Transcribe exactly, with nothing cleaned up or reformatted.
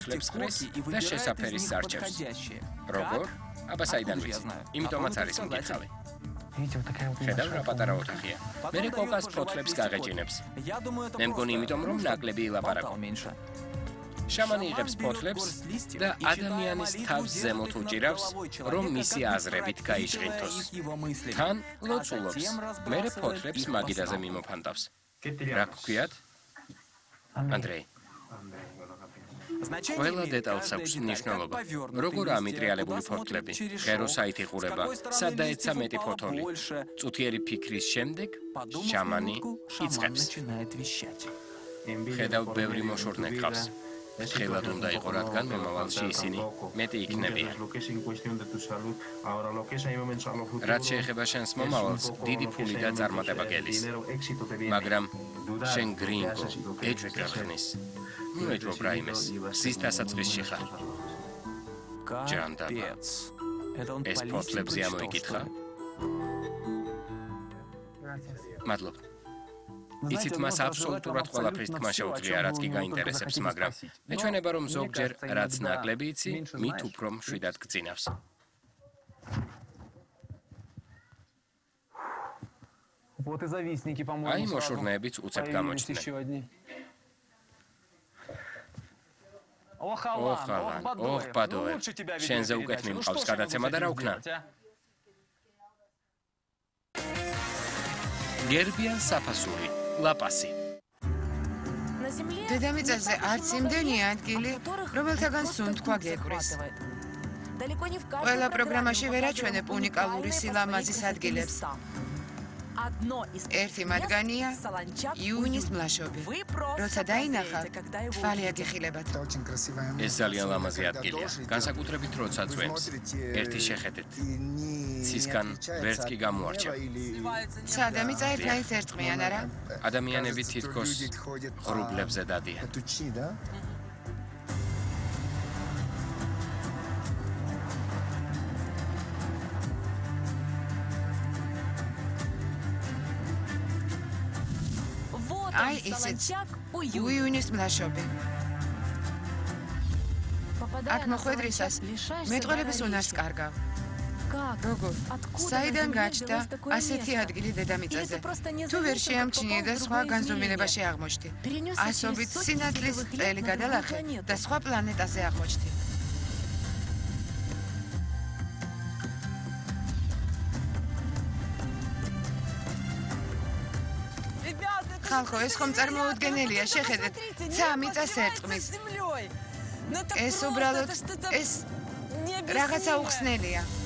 ფლებს ხრის და შესაფერის სარჩევს. როგორ? აბა საიდან ვიცი? იმიტომაც არის მკითხავი. ხედავ რა პატარა ოთახია. მერე კოკას ფოთლებს გაღეჭინებს. მე მგონი იმიტომ რომ ნაკლები ილაპარაკო. შამანი იღებს ფოთლებს და ადამიანის თავს ზემოთ უჭირავს, რომ მისი აზრებით გაიჟღინთოს. თან ლოცულობს, მერე ფოთლებს მაგიდაზე მიმოფანტავს. რა გქვიათ? ანდრეი. ყველა დეტალს აქვს მნიშვნელობა. როგორ ამიტრიალებული ფოთლები, ღეროსაით იღურება, სად დაეცა მეტი ფოთოლი. წუთიერი ფიქრის შემდეგ შამანი იწყებს. ხედავ ბევრი მოშორნე გყავს. ხელად უნდა იყო, რადგან მომავალში ისინი მეტი იქნებიან. რაც შეეხება შენს მომავალს, დიდი ფული და წარმატება გელის. მაგრამ შენ გრინგო, ეჭვი გახნის. ნუ ეჭვობ რაიმეს, სის დასაწყისში ხარ. ჯანდაბა. ეს ფოთლებზე ამოიკითხა. მადლობ. იცით, მას აბსოლუტურად ყველაფრის თქმა შეუძლია, რაც კი გაინტერესებს, მაგრამ მეჩვენება, რომ ზოგჯერ რაც ნაკლები იცი, მით უფრო მშვიდად გძინავს. აი მოშორნეებიც უცებ გამოჩნდნენ. ოხალან, ოხ ბადოე, შენზე უკეთ მიმყავს გადაცემა და რა ვქნა? გერბიან საფასური, ლაპასი. დედამიწაზე არც იმდენია ადგილი, რომელთაგან სუნთქვა გეკვრის. ყველა პროგრამაში ვერ აჩვენებ უნიკალური სილამაზის ადგილებს. ერთი მათგანია იუნის მლაშობი. როცა დაინახა, თვალი აგიხილებათ. ეს ძალიან ლამაზი ადგილია. განსაკუთრებით როცა წვიმს. ერთი შეხედეთ. ცისგან ვერც კი გამოარჩევ. სადამიწა ერთმანეთს ერწყმიან, არა? ადამიანები თითქოს ღრუბლებზე დადიან. აი ისიც უიუნის მლაშობი. აქ მოხვედრისას მეტყველების უნარს კარგავ. როგორ? საიდან გაჩნდა ასეთი ადგილი დედამიწაზე? თუ ვერ შეამჩნიე და სხვა განზომილებაში აღმოჩნდი. ასობით სინათლის წელი გადალახე და სხვა პლანეტაზე აღმოჩნდი. ხალხო, ეს ხომ წარმოუდგენელია, შეხედეთ, ცა მიწას ერწყმის. ეს უბრალოდ ეს რაღაცა უხსნელია.